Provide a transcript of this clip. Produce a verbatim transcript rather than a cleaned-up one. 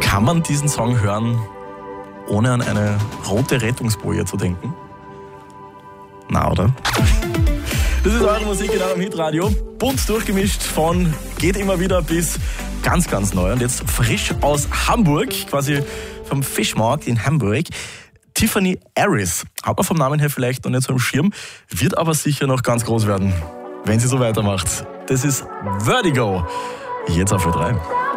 Kann man diesen Song hören, ohne an eine rote Rettungsboje zu denken? Na, oder? Das ist eure Musik in eurem Hitradio. Bunt durchgemischt von geht immer wieder bis ganz, ganz neu. Und jetzt frisch aus Hamburg, quasi vom Fischmarkt in Hamburg. Tiffany Harris. Hat man vom Namen her vielleicht noch nicht so im Schirm, wird aber sicher noch ganz groß werden, wenn sie so weitermacht. Das ist Vertigo. Jetzt auf Ö drei.